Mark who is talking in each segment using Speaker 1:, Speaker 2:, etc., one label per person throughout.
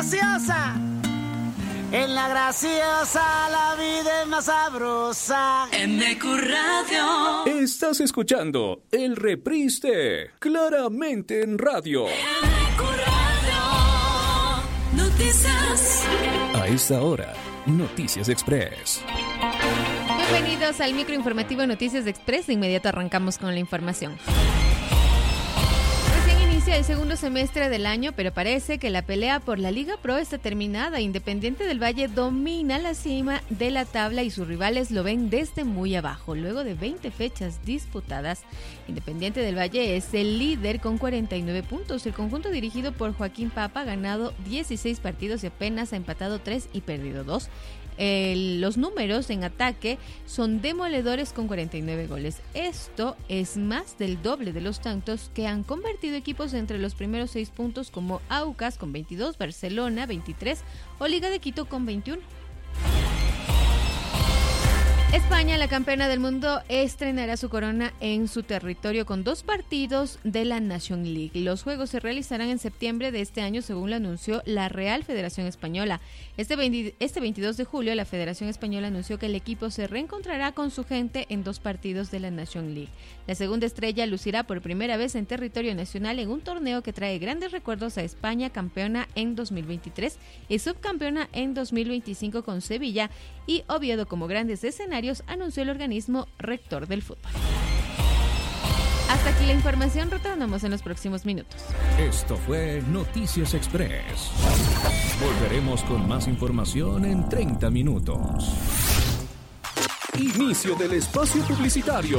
Speaker 1: graciosa. En la graciosa la vida es más sabrosa.
Speaker 2: MQ Radio.
Speaker 3: Estás escuchando el reprise de Claramente en Radio.
Speaker 2: MQ Radio. Noticias.
Speaker 3: A esta hora, Noticias Express.
Speaker 4: Bienvenidos al microinformativo Noticias Express. De inmediato arrancamos con la información. Inicia el segundo semestre del año, pero parece que la pelea por la Liga Pro está terminada. Independiente del Valle domina la cima de la tabla y sus rivales lo ven desde muy abajo. Luego de 20 fechas disputadas, Independiente del Valle es el líder con 49 puntos. El conjunto dirigido por Joaquín Papa ha ganado 16 partidos y apenas ha empatado 3 y perdido 2. Los números en ataque son demoledores con 49 goles. Esto es más del doble de los tantos que han convertido equipos entre los primeros 6 puntos como Aucas con 22, Barcelona 23 o Liga de Quito con 21. España, la campeona del mundo, estrenará su corona en su territorio con 2 partidos de la Nation League. Los juegos se realizarán en septiembre de este año, según lo anunció la Real Federación Española. Este 22 de julio, la Federación Española anunció que el equipo se reencontrará con su gente en 2 partidos de la Nation League. La segunda estrella lucirá por primera vez en territorio nacional en un torneo que trae grandes recuerdos a España, campeona en 2023 y subcampeona en 2025 con Sevilla y Oviedo como grandes escenarios, anunció el organismo rector del fútbol. Hasta aquí la información, retornamos en los próximos minutos.
Speaker 3: Esto fue Noticias Express. Volveremos con más información en 30 minutos. Inicio del espacio publicitario.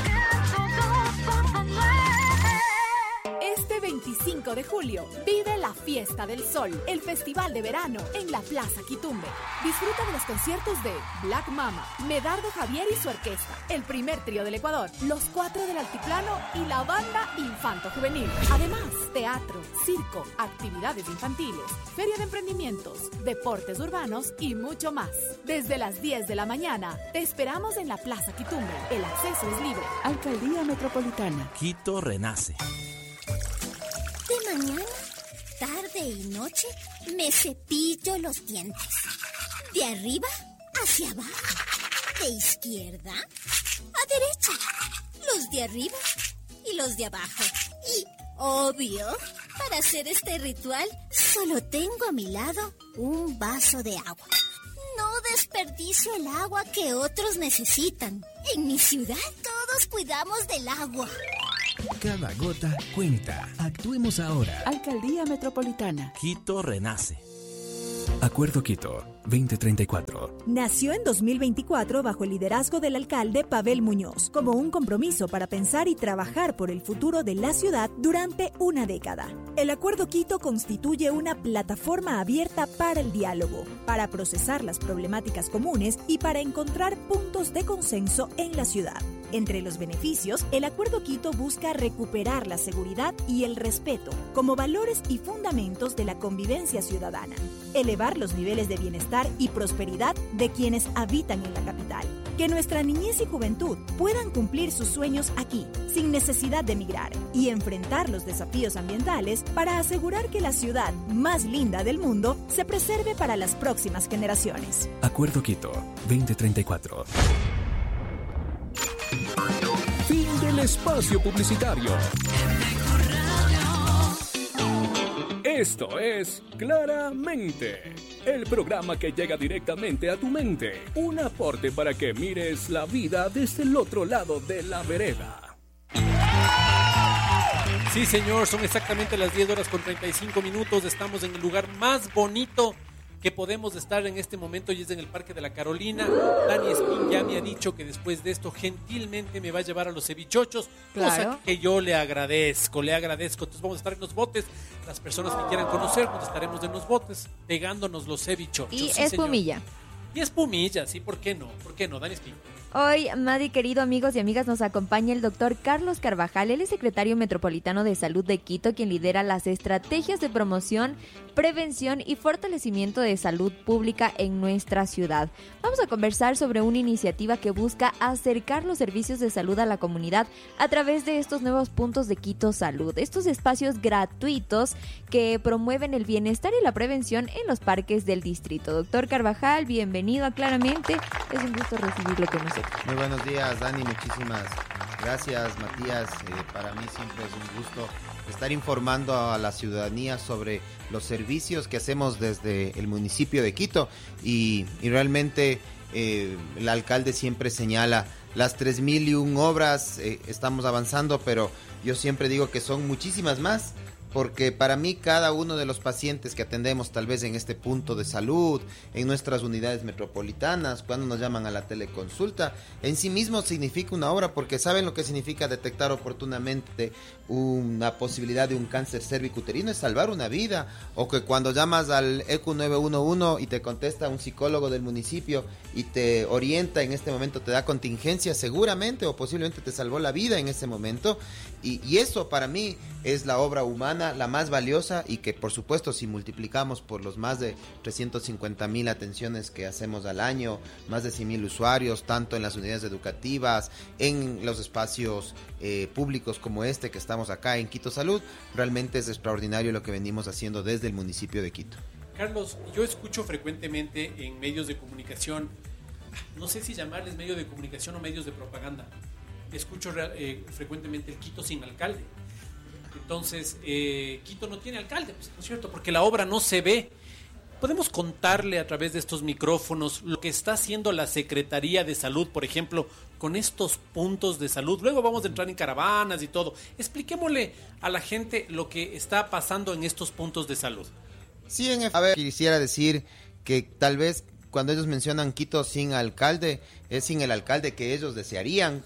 Speaker 5: Este 25 de julio, vive la Fiesta del Sol, el festival de verano en la Plaza Quitumbe. Disfruta de los conciertos de Black Mama, Medardo Javier y su orquesta, el primer trío del Ecuador, los 4 del Altiplano y la banda Infanto Juvenil. Además, teatro, circo, actividades infantiles, feria de emprendimientos, deportes urbanos y mucho más. Desde las 10 de la mañana, te esperamos en la Plaza Quitumbe. El acceso es libre.
Speaker 6: Alcaldía Metropolitana.
Speaker 7: Quito renace.
Speaker 8: De mañana, tarde y noche me cepillo los dientes. De arriba hacia abajo. De izquierda a derecha. Los de arriba y los de abajo. Y, obvio, para hacer este ritual solo tengo a mi lado un vaso de agua. No desperdicio el agua que otros necesitan. En mi ciudad todos cuidamos del agua.
Speaker 9: Cada gota cuenta. Actuemos ahora.
Speaker 6: Alcaldía Metropolitana.
Speaker 7: Quito renace.
Speaker 3: Acuerdo Quito 2034.
Speaker 10: Nació en 2024 bajo el liderazgo del alcalde Pavel Muñoz, como un compromiso para pensar y trabajar por el futuro de la ciudad durante una década. El Acuerdo Quito constituye una plataforma abierta para el diálogo, para procesar las problemáticas comunes y para encontrar puntos de consenso en la ciudad. Entre los beneficios, el Acuerdo Quito busca recuperar la seguridad y el respeto como valores y fundamentos de la convivencia ciudadana, elevar los niveles de bienestar y prosperidad de quienes habitan en la capital, que nuestra niñez y juventud puedan cumplir sus sueños aquí, sin necesidad de emigrar, y enfrentar los desafíos ambientales para asegurar que la ciudad más linda del mundo se preserve para las próximas generaciones.
Speaker 3: Acuerdo Quito 2034. Fin del espacio publicitario. Esto es Claramente, el programa que llega directamente a tu mente. Un aporte para que mires la vida desde el otro lado de la vereda.
Speaker 11: Sí, señor, son exactamente las 10 horas con 35 minutos. Estamos en el lugar más bonito que podemos estar en este momento y es en el Parque de la Carolina. Dani Espín ya me ha dicho que después de esto gentilmente me va a llevar a los cevichochos, cosa que yo le agradezco. Entonces vamos a estar en los botes. Las personas que quieran conocernos estaremos en los botes pegándonos los cevichochos.
Speaker 4: Y
Speaker 11: sí,
Speaker 4: espumilla.
Speaker 11: Señor. Y espumillas, ¿sí? ¿Por qué no? ¿Por qué no? Dani Espín.
Speaker 12: Hoy, Madi, querido amigos y amigas, nos acompaña el doctor Carlos Carvajal. Él es secretario metropolitano de Salud de Quito, quien lidera las estrategias de promoción, prevención y fortalecimiento de salud pública en nuestra ciudad. Vamos a conversar sobre una iniciativa que busca acercar los servicios de salud a la comunidad a través de estos nuevos puntos de Quito Salud. Estos espacios gratuitos que promueven el bienestar y la prevención en los parques del distrito. Doctor Carvajal, bienvenido a Claramente. Es un gusto recibirlo con nosotros.
Speaker 13: Muy buenos días, Dani, muchísimas gracias, Matías. Para mí siempre es un gusto estar informando a la ciudadanía sobre los servicios que hacemos desde el municipio de Quito y realmente el alcalde siempre señala las 3.001 obras, estamos avanzando, pero yo siempre digo que son muchísimas más. Porque para mí cada uno de los pacientes que atendemos tal vez en este punto de salud, en nuestras unidades metropolitanas, cuando nos llaman a la teleconsulta, en sí mismo significa una obra, porque saben lo que significa detectar oportunamente una posibilidad de un cáncer cervicuterino, es salvar una vida, o que cuando llamas al ECU 911 y te contesta un psicólogo del municipio y te orienta en este momento, te da contingencia, seguramente o posiblemente te salvó la vida en ese momento, y eso para mí es la obra humana, la más valiosa, y que por supuesto si multiplicamos por los más de 350,000 atenciones que hacemos al año, más de 100,000 usuarios, tanto en las unidades educativas, en los espacios públicos como este que estamos acá en Quito Salud, realmente es extraordinario lo que venimos haciendo desde el municipio de Quito.
Speaker 11: Carlos, yo escucho frecuentemente en medios de comunicación, no sé si llamarles medios de comunicación o medios de propaganda, escucho frecuentemente el Quito sin alcalde. Entonces, Quito no tiene alcalde, pues, ¿no es cierto? Porque la obra no se ve. ¿Podemos contarle a través de estos micrófonos lo que está haciendo la Secretaría de Salud, por ejemplo, con estos puntos de salud? Luego vamos a entrar en caravanas y todo. Expliquémosle a la gente lo que está pasando en estos puntos de salud.
Speaker 13: Sí, a ver, quisiera decir que tal vez cuando ellos mencionan Quito sin alcalde, es sin el alcalde que ellos desearían.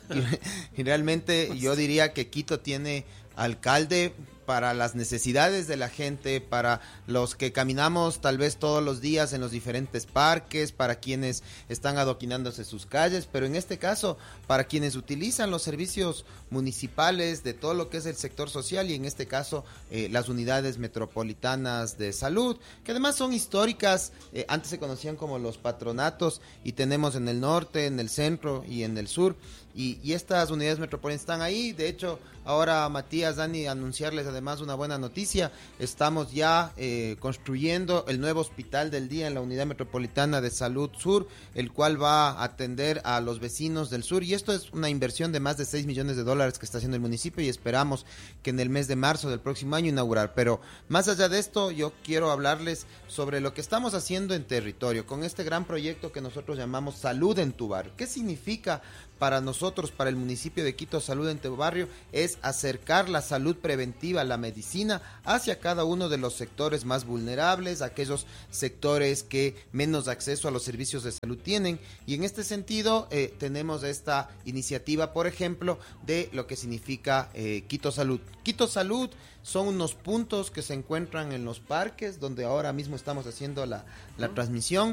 Speaker 13: Y realmente yo diría que Quito tiene alcalde para las necesidades de la gente, para los que caminamos tal vez todos los días en los diferentes parques, para quienes están adoquinándose sus calles, pero en este caso para quienes utilizan los servicios municipales de todo lo que es el sector social y en este caso las unidades metropolitanas de salud, que además son históricas, antes se conocían como los patronatos y tenemos en el norte, en el centro y en el sur. Y estas unidades metropolitanas están ahí. De hecho, ahora Matías, Dani, anunciarles además una buena noticia. Estamos ya construyendo el nuevo hospital del día en la unidad metropolitana de salud sur, el cual va a atender a los vecinos del sur. Y esto es una inversión de más de $6 millones que está haciendo el municipio y esperamos que en el mes de marzo del próximo año inaugurar. Pero más allá de esto, yo quiero hablarles sobre lo que estamos haciendo en territorio con este gran proyecto que nosotros llamamos Salud en tu Barrio. ¿Qué significa para nosotros, para el municipio de Quito, Salud en tu Barrio? Es acercar la salud preventiva, la medicina, hacia cada uno de los sectores más vulnerables, aquellos sectores que menos acceso a los servicios de salud tienen. Y en este sentido, tenemos esta iniciativa, por ejemplo, de lo que significa Quito Salud. Quito Salud son unos puntos que se encuentran en los parques, donde ahora mismo estamos haciendo la transmisión.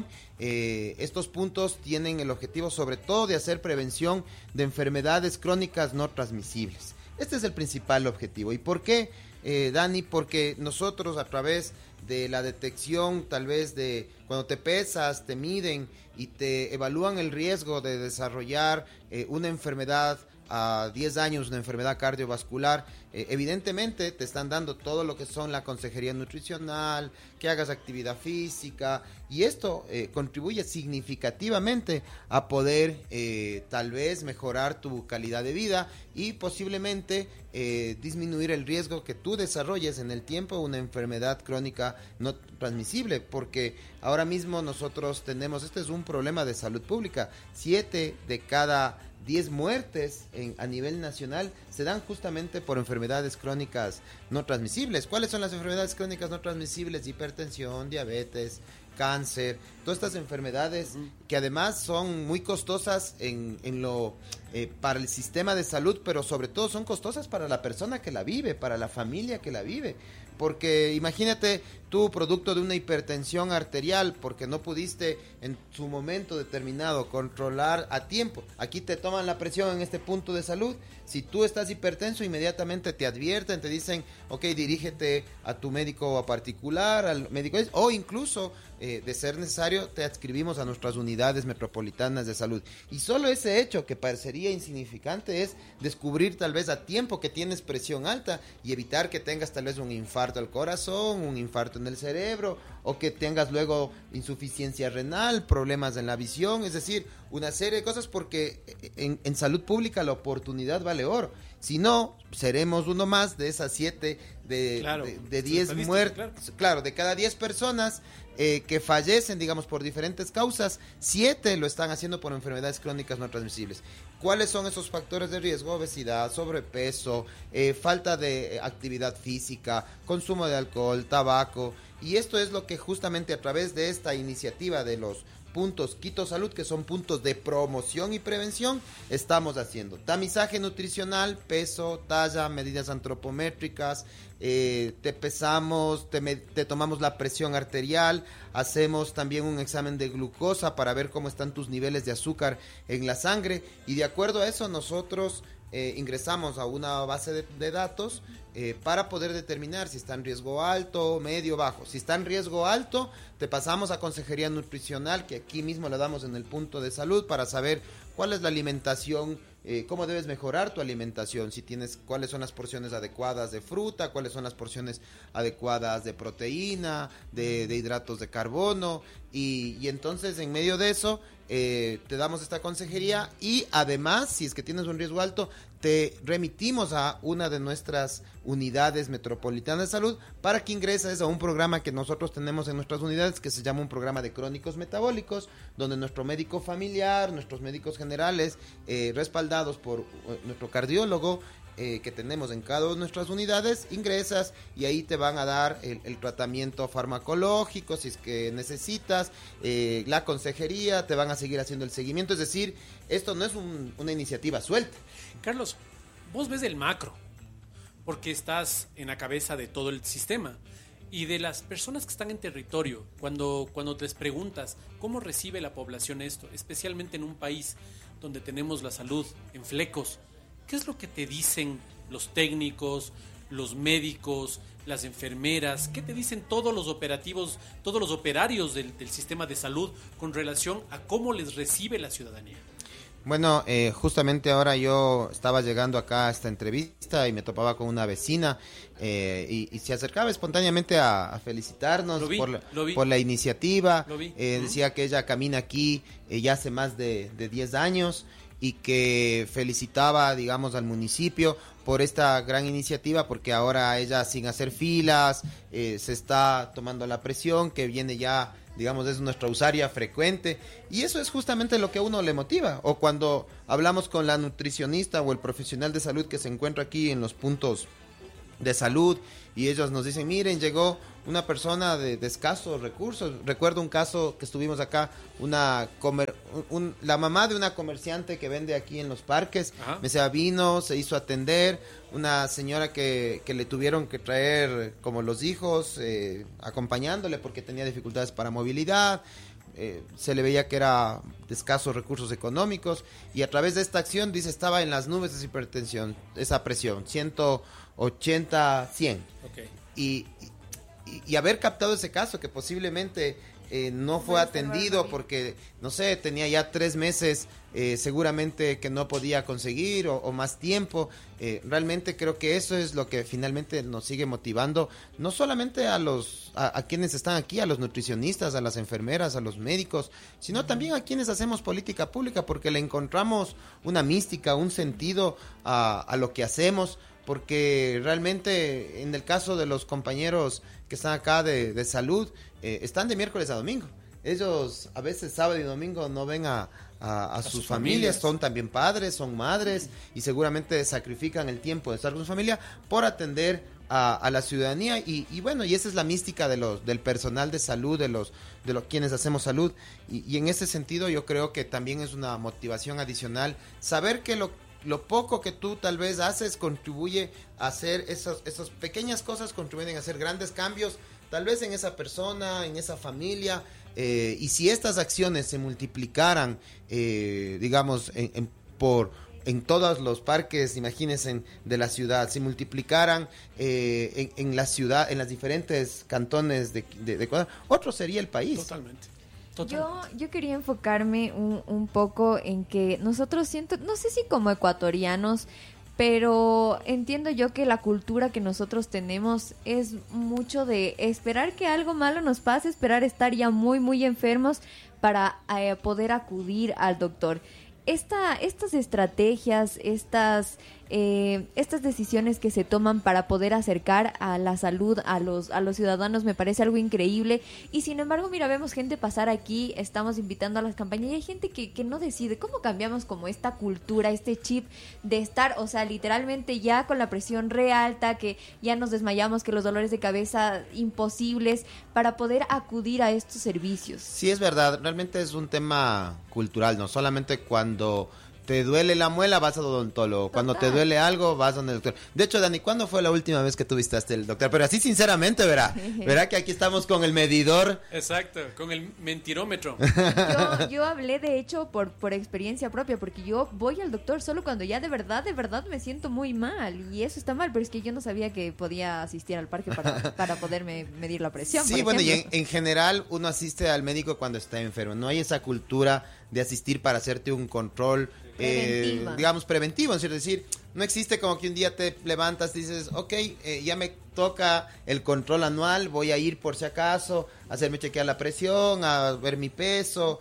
Speaker 13: Estos puntos tienen el objetivo sobre todo de hacer prevención de enfermedades crónicas no transmisibles. Este es el principal objetivo. ¿Y por qué, Dani? Porque nosotros a través de la detección, tal vez de cuando te pesas, te miden y te evalúan el riesgo de desarrollar una enfermedad a 10 años, una enfermedad cardiovascular, evidentemente te están dando todo lo que son la consejería nutricional, que hagas actividad física, y esto contribuye significativamente a poder tal vez mejorar tu calidad de vida y posiblemente disminuir el riesgo que tú desarrolles en el tiempo una enfermedad crónica no transmisible, porque ahora mismo nosotros tenemos, este es un problema de salud pública, 7 de cada 10 muertes a nivel nacional se dan justamente por enfermedades crónicas no transmisibles. ¿Cuáles son las enfermedades crónicas no transmisibles? Hipertensión, diabetes, cáncer, todas estas enfermedades que además son muy costosas para el sistema de salud, pero sobre todo son costosas para la persona que la vive, para la familia que la vive, porque imagínate tú, producto de una hipertensión arterial, porque no pudiste en su momento determinado controlar a tiempo. Aquí te toman la presión en este punto de salud. Si tú estás hipertenso, inmediatamente te advierten, te dicen, ok, dirígete a tu médico particular, al médico, o incluso, de ser necesario, te adscribimos a nuestras unidades metropolitanas de salud. Y solo ese hecho, que parecería insignificante, es descubrir tal vez a tiempo que tienes presión alta y evitar que tengas tal vez un infarto al corazón, un infarto en el cerebro, o que tengas luego insuficiencia renal, problemas en la visión, es decir, una serie de cosas, porque en salud pública la oportunidad vale oro. Si no, seremos uno más de esas 7 de 10 muertes. Claro, de cada 10 personas que fallecen, digamos, por diferentes causas, 7 lo están haciendo por enfermedades crónicas no transmisibles. ¿Cuáles son esos factores de riesgo? Obesidad, sobrepeso, falta de actividad física, consumo de alcohol, tabaco. Y esto es lo que justamente a través de esta iniciativa de los puntos Quito Salud, que son puntos de promoción y prevención, estamos haciendo tamizaje nutricional, peso, talla, medidas antropométricas, te pesamos, te tomamos la presión arterial, hacemos también un examen de glucosa para ver cómo están tus niveles de azúcar en la sangre, y de acuerdo a eso nosotros ingresamos a una base de datos para poder determinar si está en riesgo alto, medio, bajo. Si está en riesgo alto, te pasamos a consejería nutricional, que aquí mismo le damos en el punto de salud, para saber cuál es la alimentación, cómo debes mejorar tu alimentación, si tienes, cuáles son las porciones adecuadas de fruta, cuáles son las porciones adecuadas de proteína, de hidratos de carbono, y entonces en medio de eso te damos esta consejería, y además, si es que tienes un riesgo alto, te remitimos a una de nuestras unidades metropolitanas de salud para que ingreses a un programa que nosotros tenemos en nuestras unidades, que se llama un programa de crónicos metabólicos, donde nuestro médico familiar, nuestros médicos generales, respaldados por nuestro cardiólogo, que tenemos en cada una de nuestras unidades, ingresas y ahí te van a dar el tratamiento farmacológico si es que necesitas, la consejería, te van a seguir haciendo el seguimiento. Es decir, esto no es una iniciativa suelta.
Speaker 11: Carlos, vos ves el macro, porque estás en la cabeza de todo el sistema. Y de las personas que están en territorio, cuando les preguntas cómo recibe la población esto, especialmente en un país donde tenemos la salud en flecos, ¿qué es lo que te dicen los técnicos, los médicos, las enfermeras? ¿Qué te dicen todos los operativos, todos los operarios del sistema de salud con relación a cómo les recibe la ciudadanía?
Speaker 13: Bueno, justamente ahora yo estaba llegando acá a esta entrevista y me topaba con una vecina y se acercaba espontáneamente a felicitarnos por la iniciativa. Decía que ella camina aquí ya hace más de 10 años y que felicitaba, digamos, al municipio por esta gran iniciativa, porque ahora ella, sin hacer filas, se está tomando la presión, que viene ya, digamos, es nuestra usuaria frecuente, y eso es justamente lo que a uno le motiva. O cuando hablamos con la nutricionista o el profesional de salud que se encuentra aquí en los puntos de salud, y ellos nos dicen, miren, llegó una persona de escasos recursos. Recuerdo un caso que estuvimos acá, la mamá de una comerciante que vende aquí en los parques. Ajá. Me decía, vino, se hizo atender, una señora que le tuvieron que traer como los hijos, acompañándole porque tenía dificultades para movilidad. Se le veía que era de escasos recursos económicos, y a través de esta acción, dice, estaba en las nubes de hipertensión, esa presión, 180, 100. Okay. Y haber captado ese caso, que posiblemente no fue atendido porque, no sé, tenía ya 3 meses seguramente que no podía conseguir, o más tiempo. Realmente creo que eso es lo que finalmente nos sigue motivando, no solamente a quienes están aquí, a los nutricionistas, a las enfermeras, a los médicos, sino también a quienes hacemos política pública, porque le encontramos una mística, un sentido a lo que hacemos, porque realmente en el caso de los compañeros que están acá de salud, están de miércoles a domingo. Ellos a veces sábado y domingo no ven a sus familias, son también padres, son madres, y seguramente sacrifican el tiempo de estar con su familia por atender a la ciudadanía, y bueno, y esa es la mística del personal de salud, de los quienes hacemos salud, y en ese sentido yo creo que también es una motivación adicional saber que lo poco que tú tal vez haces contribuye a hacer esas pequeñas cosas, contribuyen a hacer grandes cambios, tal vez en esa persona, en esa familia, y si estas acciones se multiplicaran, digamos, en todos los parques, imagínense, de la ciudad, se multiplicaran en la ciudad, en las diferentes cantones de Ecuador, otro sería el país.
Speaker 11: Totalmente.
Speaker 12: Yo quería enfocarme un poco en que nosotros no sé si como ecuatorianos, pero entiendo yo que la cultura que nosotros tenemos es mucho de esperar que algo malo nos pase, esperar estar ya muy, muy enfermos para poder acudir al doctor. Estas estrategias, estas decisiones que se toman para poder acercar a la salud a los ciudadanos me parece algo increíble. Y sin embargo, mira, vemos gente pasar aquí, estamos invitando a las campañas y hay gente que no decide. ¿Cómo cambiamos como esta cultura, este chip de estar, o sea, literalmente ya con la presión re alta, que ya nos desmayamos, que los dolores de cabeza imposibles, para poder acudir a estos servicios?
Speaker 13: Sí, es verdad, realmente es un tema cultural, no solamente cuando te duele la muela, vas al odontólogo. Cuando te duele algo, vas donde el doctor. De hecho, Dani, ¿cuándo fue la última vez que tú visitaste el doctor? Pero así sinceramente, verá que aquí estamos con el medidor.
Speaker 11: Exacto, con el mentirómetro.
Speaker 12: Yo hablé, de hecho, por experiencia propia, porque yo voy al doctor solo cuando ya de verdad me siento muy mal. Y eso está mal, pero es que yo no sabía que podía asistir al parque para poderme medir la presión.
Speaker 13: Sí, bueno, y en general uno asiste al médico cuando está enfermo. No hay esa cultura de asistir para hacerte un control digamos preventivo, es decir, no existe como que un día te levantas y dices, ok, ya me toca el control anual, voy a ir por si acaso, a hacerme chequear la presión, a ver mi peso,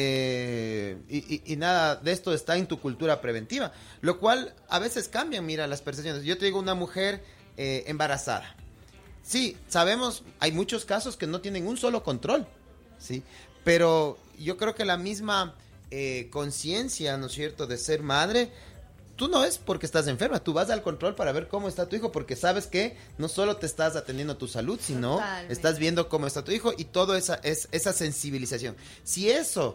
Speaker 13: y nada de esto está en tu cultura preventiva, lo cual a veces cambian, mira, las percepciones. Yo te digo, una mujer embarazada, sí, sabemos, hay muchos casos que no tienen un solo control, sí, pero yo creo que la misma conciencia, ¿no es cierto?, de ser madre, tú no es porque estás enferma, tú vas al control para ver cómo está tu hijo, porque sabes que no solo te estás atendiendo tu salud, sino estás viendo cómo está tu hijo y todo esa sensibilización. Si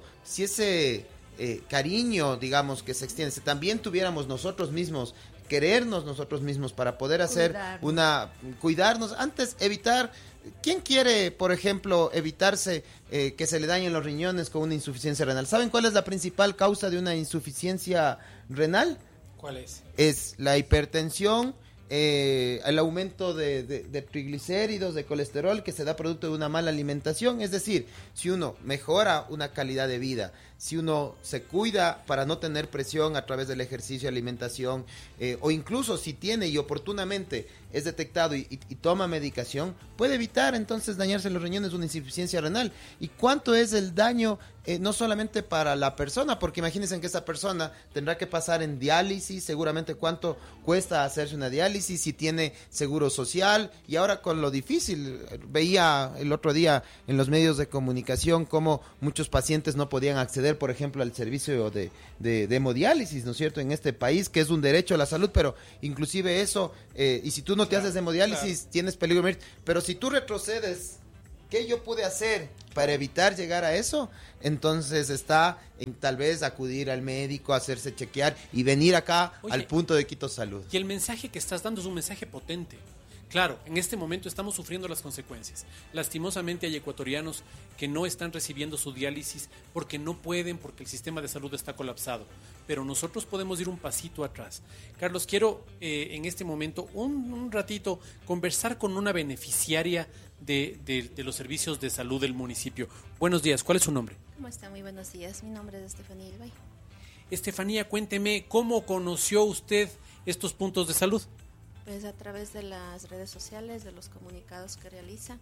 Speaker 13: ese cariño, digamos, que se extiende, si también tuviéramos nosotros mismos, querernos nosotros mismos para poder hacer cuidarnos, antes evitar. ¿Quién quiere, por ejemplo, evitarse que se le dañen los riñones con una insuficiencia renal? ¿Saben cuál es la principal causa de una insuficiencia renal?
Speaker 11: ¿Cuál es?
Speaker 13: Es la hipertensión, el aumento de triglicéridos, de colesterol, que se da producto de una mala alimentación. Es decir, si uno mejora una calidad de vida, si uno se cuida para no tener presión a través del ejercicio, alimentación, o incluso si tiene y oportunamente es detectado y toma medicación, puede evitar entonces dañarse los riñones, una insuficiencia renal. ¿Y cuánto es el daño? No solamente para la persona, porque imagínense que esa persona tendrá que pasar en diálisis, seguramente cuánto cuesta hacerse una diálisis, si tiene seguro social, y ahora con lo difícil, veía el otro día en los medios de comunicación cómo muchos pacientes no podían acceder, por ejemplo, al servicio de hemodiálisis, ¿no es cierto?, en este país, que es un derecho a la salud, pero inclusive eso, y si tú no te haces hemodiálisis, tienes peligro de morir, pero si tú retrocedes, ¿qué yo pude hacer para evitar llegar a eso? Entonces está en tal vez acudir al médico, hacerse chequear y venir acá al punto de Quito Salud.
Speaker 11: Y el mensaje que estás dando es un mensaje potente. Claro, en este momento estamos sufriendo las consecuencias. Lastimosamente hay ecuatorianos que no están recibiendo su diálisis porque no pueden, porque el sistema de salud está colapsado. Pero nosotros podemos ir un pasito atrás. Carlos, quiero en este momento un ratito conversar con una beneficiaria de los servicios de salud del municipio. Buenos días, ¿cuál es su nombre?
Speaker 14: ¿Cómo está? Muy buenos días. Mi nombre es Estefanía Ilbay.
Speaker 11: Estefanía, cuénteme, ¿cómo conoció usted estos puntos de salud?
Speaker 14: Pues a través de las redes sociales, de los comunicados que realiza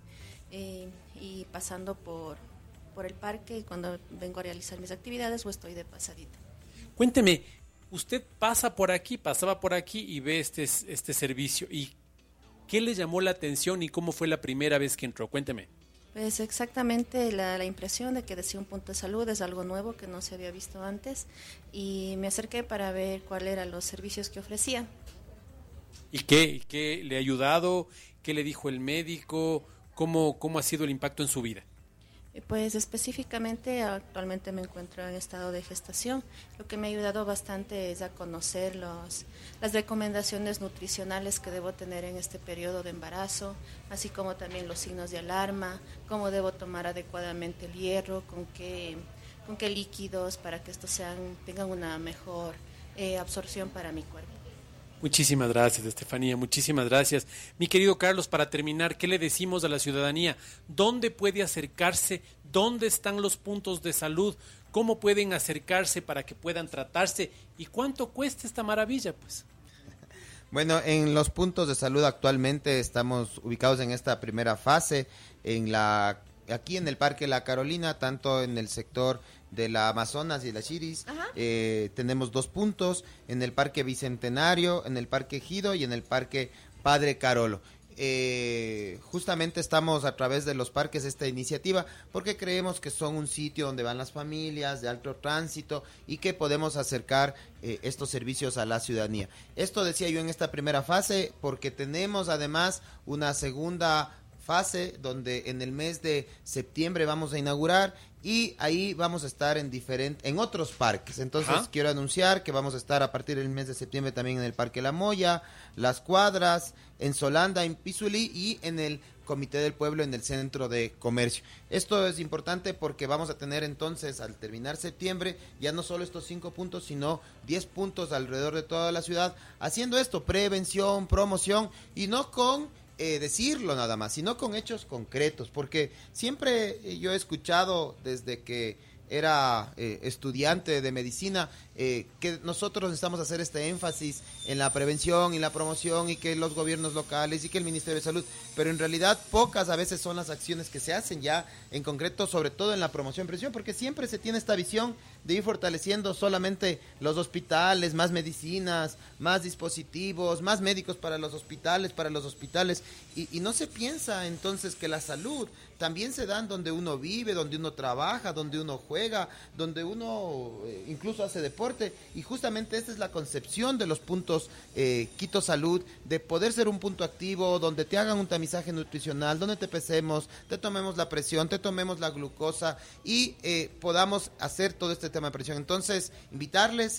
Speaker 14: y pasando por el parque cuando vengo a realizar mis actividades o estoy de pasadita.
Speaker 11: Cuénteme, usted pasaba por aquí y ve este servicio, ¿y qué le llamó la atención y cómo fue la primera vez que entró? Cuénteme.
Speaker 14: Pues exactamente la impresión de que decía un punto de salud es algo nuevo que no se había visto antes y me acerqué para ver cuáles eran los servicios que ofrecía.
Speaker 11: ¿Y qué le ha ayudado? ¿Qué le dijo el médico? ¿Cómo ha sido el impacto en su vida?
Speaker 14: Pues específicamente actualmente me encuentro en estado de gestación. Lo que me ha ayudado bastante es a conocer las recomendaciones nutricionales que debo tener en este periodo de embarazo, así como también los signos de alarma, cómo debo tomar adecuadamente el hierro, con qué líquidos para que estos tengan una mejor absorción para mi cuerpo.
Speaker 11: Muchísimas gracias, Estefanía, muchísimas gracias. Mi querido Carlos, para terminar, ¿qué le decimos a la ciudadanía? ¿Dónde puede acercarse? ¿Dónde están los puntos de salud? ¿Cómo pueden acercarse para que puedan tratarse? ¿Y cuánto cuesta esta maravilla, pues?
Speaker 13: Bueno, en los puntos de salud actualmente estamos ubicados en esta primera fase, aquí en el Parque La Carolina, tanto en el sector de la Amazonas y la Chiris. Tenemos 2 puntos, en el Parque Bicentenario, en el Parque Ejido y en el Parque Padre Carolo. Justamente estamos a través de los parques esta iniciativa porque creemos que son un sitio donde van las familias de alto tránsito y que podemos acercar estos servicios a la ciudadanía. Esto decía yo en esta primera fase porque tenemos además una segunda fase donde en el mes de septiembre vamos a inaugurar y ahí vamos a estar en otros parques. Entonces quiero anunciar que vamos a estar a partir del mes de septiembre también en el Parque La Moya, Las Cuadras, en Solanda, en Pizuli y en el Comité del Pueblo en el Centro de Comercio. Esto es importante porque vamos a tener entonces al terminar septiembre ya no solo estos 5 puntos sino 10 puntos alrededor de toda la ciudad haciendo esto, prevención, promoción y no con decirlo nada más, sino con hechos concretos, porque siempre yo he escuchado desde que era estudiante de medicina que nosotros necesitamos hacer este énfasis en la prevención y la promoción y que los gobiernos locales y que el Ministerio de Salud, pero en realidad pocas a veces son las acciones que se hacen ya en concreto, sobre todo en la promoción y prevención, porque siempre se tiene esta visión de ir fortaleciendo solamente los hospitales, más medicinas, más dispositivos, más médicos para los hospitales, y no se piensa entonces que la salud también se da en donde uno vive, donde uno trabaja, donde uno juega, donde uno incluso hace deporte, y justamente esta es la concepción de los puntos Quito Salud, de poder ser un punto activo, donde te hagan un tamizaje nutricional, donde te pesemos, te tomemos la presión, te tomemos la glucosa y podamos hacer todo este tema de presión. Entonces, invitarles,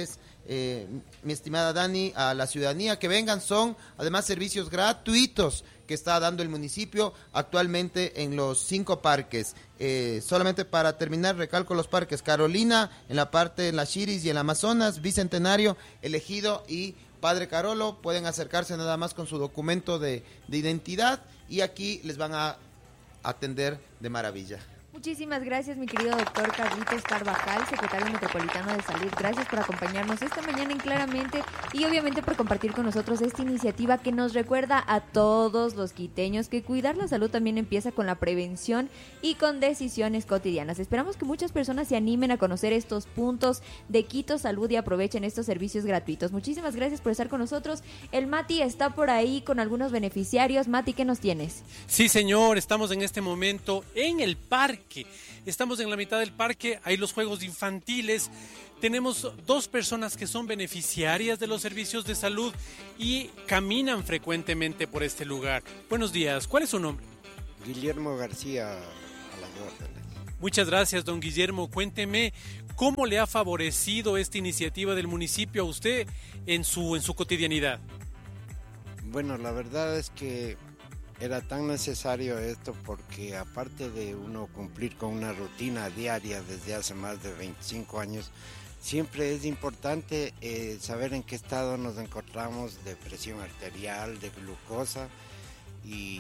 Speaker 13: mi estimada Dani, a la ciudadanía que vengan. Son además servicios gratuitos que está dando el municipio actualmente en los 5 parques. Solamente para terminar, recalco los parques: Carolina, en la parte de la Chiris y el Amazonas, Bicentenario, El Ejido y Padre Carolo. Pueden acercarse nada más con su documento de identidad y aquí les van a atender de maravilla.
Speaker 12: Muchísimas gracias, mi querido doctor Carlitos Carvajal, secretario metropolitano de Salud. Gracias por acompañarnos esta mañana en Claramente y obviamente por compartir con nosotros esta iniciativa que nos recuerda a todos los quiteños que cuidar la salud también empieza con la prevención y con decisiones cotidianas. Esperamos que muchas personas se animen a conocer estos puntos de Quito Salud y aprovechen estos servicios gratuitos. Muchísimas gracias por estar con nosotros. El Mati está por ahí con algunos beneficiarios. Mati, ¿qué nos tienes?
Speaker 11: Sí, señor, estamos en este momento en el parque. Estamos en la mitad del parque, hay los juegos infantiles, tenemos 2 personas que son beneficiarias de los servicios de salud y caminan frecuentemente por este lugar. Buenos días, ¿cuál es su nombre?
Speaker 15: Guillermo García, a las órdenes.
Speaker 11: Muchas gracias, don Guillermo. Cuénteme, ¿cómo le ha favorecido esta iniciativa del municipio a usted en su cotidianidad?
Speaker 15: Bueno, la verdad es que era tan necesario esto porque aparte de uno cumplir con una rutina diaria desde hace más de 25 años, siempre es importante saber en qué estado nos encontramos de presión arterial, de glucosa y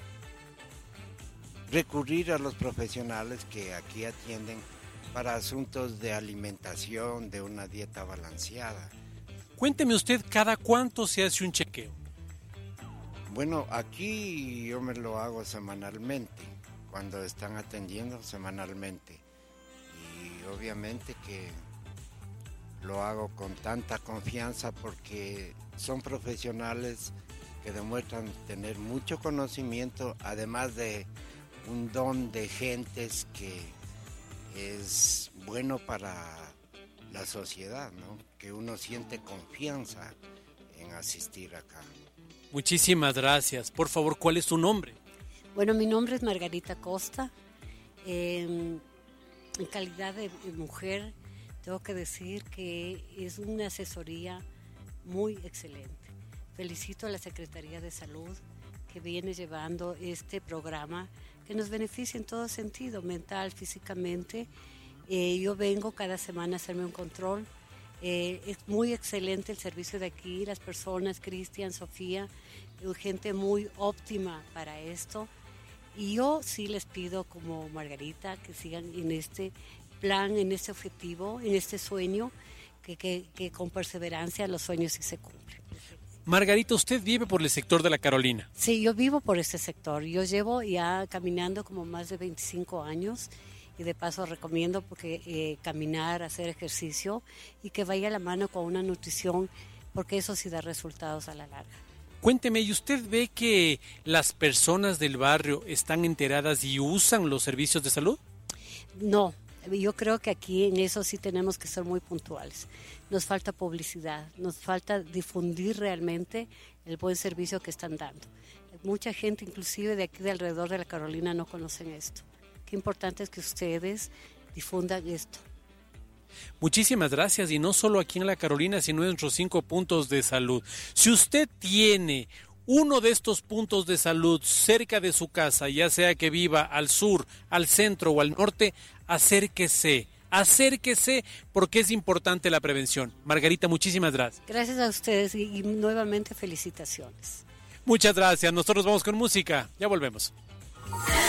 Speaker 15: recurrir a los profesionales que aquí atienden para asuntos de alimentación, de una dieta balanceada.
Speaker 11: Cuénteme usted, ¿cada cuánto se hace un chequeo?
Speaker 15: Bueno, aquí yo me lo hago semanalmente, cuando están atendiendo semanalmente. Y obviamente que lo hago con tanta confianza porque son profesionales que demuestran tener mucho conocimiento, además de un don de gentes que es bueno para la sociedad, ¿no? Que uno siente confianza en asistir acá.
Speaker 11: Muchísimas gracias. Por favor, ¿cuál es su nombre?
Speaker 16: Bueno, mi nombre es Margarita Costa En calidad de mujer, tengo que decir que es una asesoría muy excelente. Felicito a la Secretaría de Salud que viene llevando este programa que nos beneficia en todo sentido, mental, físicamente. Yo vengo cada semana a hacerme un control. Es muy excelente el servicio de aquí, las personas, Cristian, Sofía, gente muy óptima para esto. Y yo sí les pido, como Margarita, que sigan en este plan, en este objetivo, en este sueño, que con perseverancia los sueños sí se cumplen.
Speaker 11: Margarita, usted vive por el sector de la Carolina.
Speaker 16: Sí, yo vivo por este sector. Yo llevo ya caminando como más de 25 años y de paso recomiendo porque caminar, hacer ejercicio y que vaya a la mano con una nutrición, porque eso sí da resultados a la larga.
Speaker 11: Cuénteme, ¿y usted ve que las personas del barrio están enteradas y usan los servicios de salud?
Speaker 16: No, yo creo que aquí en eso sí tenemos que ser muy puntuales. Nos falta publicidad, nos falta difundir realmente el buen servicio que están dando. Mucha gente, inclusive de aquí de alrededor de la Carolina, no conocen esto. Qué importante es que ustedes difundan esto.
Speaker 11: Muchísimas gracias, y no solo aquí en la Carolina, sino en nuestros 5 puntos de salud. Si usted tiene uno de estos puntos de salud cerca de su casa, ya sea que viva al sur, al centro o al norte, acérquese, porque es importante la prevención. Margarita, muchísimas gracias.
Speaker 16: Gracias a ustedes y nuevamente felicitaciones.
Speaker 11: Muchas gracias, nosotros vamos con música, ya volvemos.